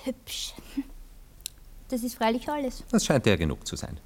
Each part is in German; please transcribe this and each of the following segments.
hübsch. Das ist freilich alles. Das scheint ja genug zu sein.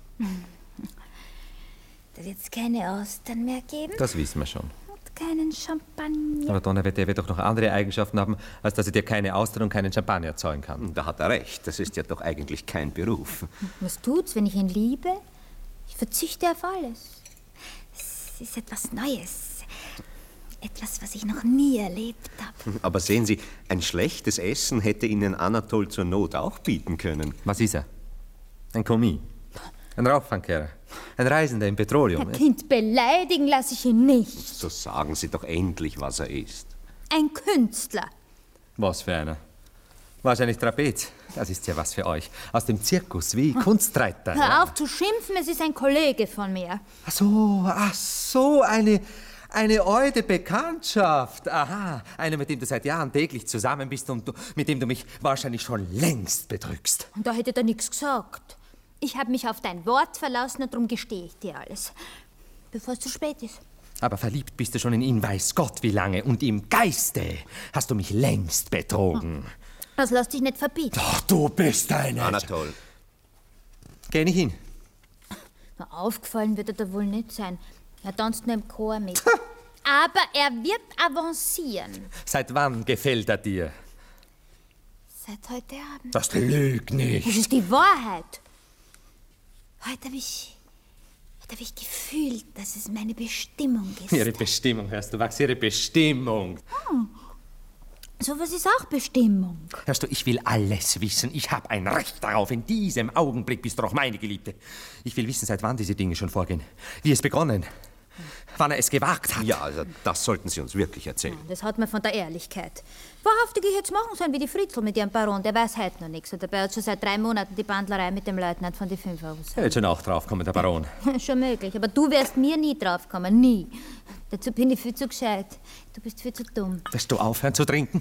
Da wird es keine Austern mehr geben. Das wissen wir schon. Und keinen Champagner. Aber Donnerwetter, er wird doch noch andere Eigenschaften haben, als dass er dir keine Austern und keinen Champagner erzeugen kann. Da hat er recht. Das ist ja doch eigentlich kein Beruf. Was tut's, wenn ich ihn liebe? Ich verzichte auf alles. Es ist etwas Neues. Etwas, was ich noch nie erlebt habe. Aber sehen Sie, ein schlechtes Essen hätte Ihnen Anatol zur Not auch bieten können. Was ist er? Ein Kommis. Ein Rauchfangkehrer. Ein Reisender im Petroleum. Herr Kind, beleidigen lasse ich ihn nicht. So sagen Sie doch endlich, was er ist. Ein Künstler. Was für einer? Wahrscheinlich Trapez. Das ist ja was für euch. Aus dem Zirkus, wie Kunstreiter. Hör auf zu schimpfen, es ist ein Kollege von mir. Ach so, eine eude Bekanntschaft. Aha, einer, mit dem du seit Jahren täglich zusammen bist und mit dem du mich wahrscheinlich schon längst betrügst. Und da hätte er nichts gesagt. Ich habe mich auf dein Wort verlassen und darum gestehe ich dir alles. Bevor es zu spät ist. Aber verliebt bist du schon in ihn, weiß Gott wie lange. Und im Geiste hast du mich längst betrogen. Das lass dich nicht verbieten. Doch, du bist eine... Anatol. Geh nicht hin. Na, aufgefallen wird er da wohl nicht sein. Er tanzt nur im Chor mit. Aber er wird avancieren. Seit wann gefällt er dir? Seit heute Abend. Das lügt nicht. Das ist die Wahrheit. Heute habe ich gefühlt, dass es meine Bestimmung ist. Ihre Bestimmung, hörst du, Wachs, Ihre Bestimmung. Sowas ist auch Bestimmung. Hörst du, ich will alles wissen. Ich habe ein Recht darauf. In diesem Augenblick bist du doch meine Geliebte. Ich will wissen, seit wann diese Dinge schon vorgehen. Wie es begonnen. Wann er es gewagt hat. Ja, also das sollten Sie uns wirklich erzählen. Das hat man von der Ehrlichkeit. Wahrhaftig, ich hätte es machen sollen wie die Fritzl mit ihrem Baron. Der weiß heute noch nichts. Und dabei hat schon seit 3 Monaten die Bandlerei mit dem Leutnant von die 5 aus. Er wird schon auch draufkommen, der Baron. Schon möglich, aber du wärst mir nie draufkommen. Nie. Dazu bin ich viel zu gescheit. Du bist viel zu dumm. Wirst du aufhören zu trinken?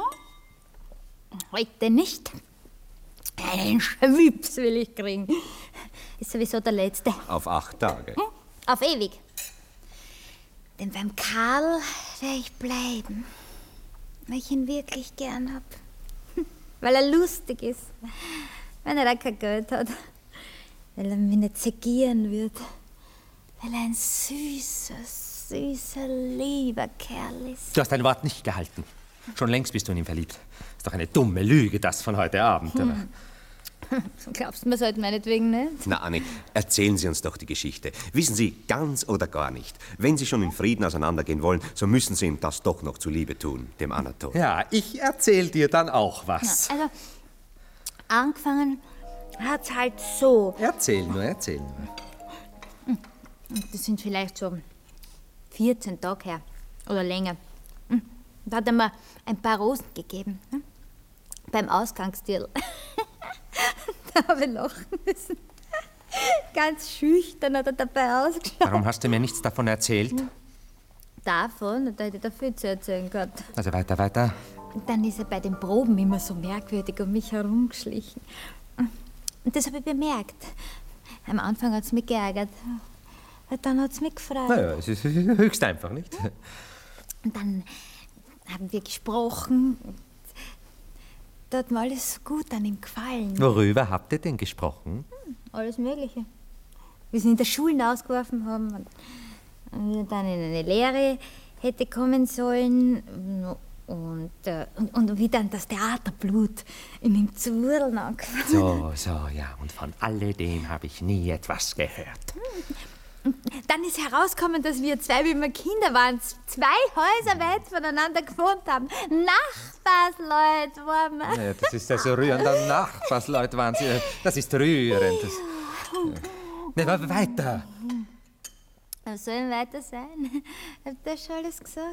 Heute nicht. Einen Schwips will ich kriegen. Ist sowieso der letzte. Auf 8 Tage. Auf ewig. Denn beim Karl werde ich bleiben. Weil ich ihn wirklich gern hab. Weil er lustig ist. Wenn er kein Geld hat. Weil er mich nicht segieren wird. Weil er ein süßer, lieber Kerl ist. Du hast dein Wort nicht gehalten. Schon längst bist du in ihn verliebt. Ist doch eine dumme Lüge, das von heute Abend. Oder? Glaubst du mir halt meinetwegen nicht? Na, Anni, erzählen Sie uns doch die Geschichte. Wissen Sie, ganz oder gar nicht. Wenn Sie schon in Frieden auseinandergehen wollen, so müssen Sie ihm das doch noch zuliebe tun, dem Anatol. Ja, ich erzähl dir dann auch was. Also, angefangen hat's halt so. Erzähl nur. Das sind vielleicht so 14 Tage her oder länger. Da hat er mir ein paar Rosen gegeben. Beim Ausgangsdeal. Da habe ich lachen müssen. Ganz schüchtern hat er dabei ausgeschaut. Warum hast du mir nichts davon erzählt? Davon? Da hätte ich viel zu erzählen gehabt. Also weiter. Und dann ist er bei den Proben immer so merkwürdig um mich herumgeschlichen. Und das habe ich bemerkt. Am Anfang hat es mich geärgert. Dann hat es mich gefreut. Naja, es ist höchst einfach, nicht? Und dann haben wir gesprochen. Da hat mir alles so gut an ihm gefallen. Worüber habt ihr denn gesprochen? Alles Mögliche. Wie sie ihn in der Schule ausgeworfen haben und wie er dann in eine Lehre hätte kommen sollen und wie dann das Theaterblut in ihm zu wudeln angefangen. So, ja. Und von alledem habe ich nie etwas gehört. Dann ist herausgekommen, dass wir 2, wie wir Kinder waren, 2 Häuser weit voneinander gewohnt haben. Nachbarsleute waren wir. Naja, das ist ja so rührend. Nachbarsleute waren sie. Das ist rührend. Weiter. Was soll denn weiter sein? Habt ihr schon alles gesagt?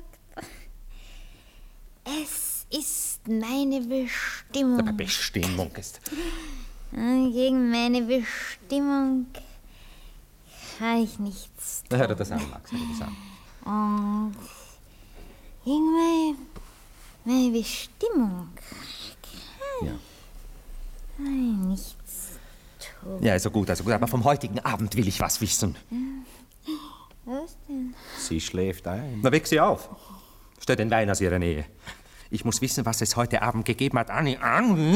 Es ist meine Bestimmung. Aber Bestimmung ist... Gegen meine Bestimmung kann ich nichts tun. Hör dir das an, Max. Hör dir das an. Und gegen meine Bestimmung kann ich nichts tun. Ja, also gut. Aber vom heutigen Abend will ich was wissen. Was denn? Sie schläft ein. Na, weck sie auf. Stell den Wein aus ihrer Nähe. Ich muss wissen, was es heute Abend gegeben hat. Anni,